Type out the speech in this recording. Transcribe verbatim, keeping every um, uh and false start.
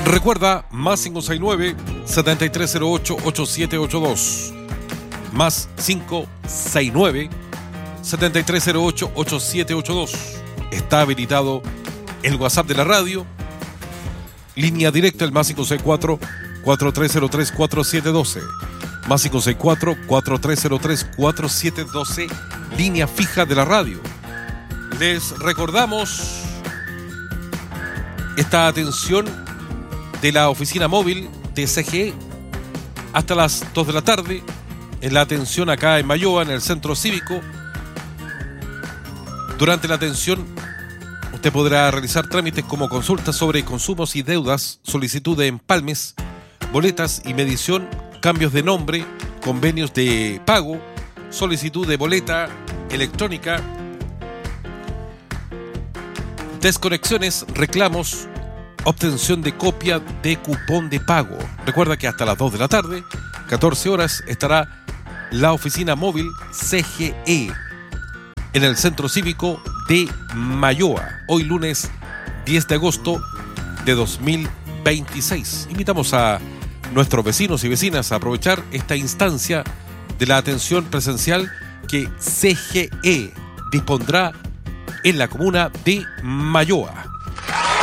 Recuerda, más cinco seis nueve, siete tres cero ocho, ocho siete ocho dos. Más cinco seis nueve, siete tres cero ocho, ocho siete ocho dos. Está habilitado el WhatsApp de la radio. Línea directa, el más cinco seis cuatro, cuatro tres cero tres, cuatro siete uno dos. Más cinco seis cuatro, cuatro tres cero tres, cuatro siete uno dos. Línea fija de la radio. Les recordamos esta atención de la oficina móvil de C G E hasta las dos de la tarde, en la atención acá en Mayoa, en el centro cívico. Durante la atención usted podrá realizar trámites como consultas sobre consumos y deudas, solicitud de empalmes, boletas y medición, cambios de nombre, convenios de pago, solicitud de boleta electrónica, desconexiones, reclamos, obtención de copia de cupón de pago. Recuerda que hasta las dos de la tarde, catorce horas, estará la oficina móvil C G E en el centro cívico de Mayoa, hoy lunes diez de agosto de dos mil veintiséis. Invitamos a nuestros vecinos y vecinas a aprovechar esta instancia de la atención presencial que C G E dispondrá en la comuna de Mayoa.